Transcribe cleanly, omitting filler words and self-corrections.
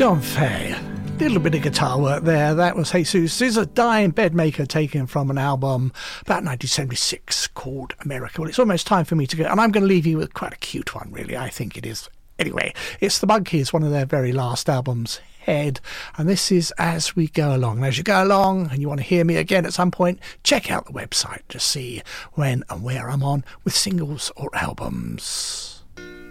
John Fay. Little bit of guitar work there. That was Jesus is a Dying Bedmaker, taken from an album about 1976 called America. Well, it's almost time for me to go, and I'm going to leave you with quite a cute one, really. I think it is. Anyway, it's the Monkees, one of their very last albums, Head, and this is As We Go Along. And as you go along and you want to hear me again at some point, check out the website to see when and where I'm on with singles or albums.